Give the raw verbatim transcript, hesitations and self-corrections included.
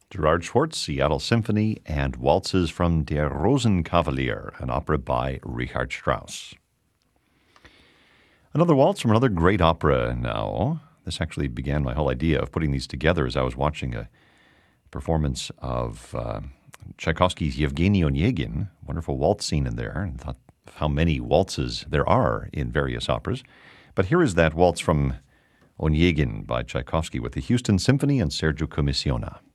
Gerard Schwartz, Seattle Symphony, and Waltzes from Der Rosenkavalier, an opera by Richard Strauss. Another waltz from another great opera now. This actually began my whole idea of putting these together as I was watching a performance of uh, Tchaikovsky's Yevgeny Onegin, wonderful waltz scene in there, and thought how many waltzes there are in various operas. But here is that waltz from Onegin by Tchaikovsky with the Houston Symphony and Sergio Commissiona.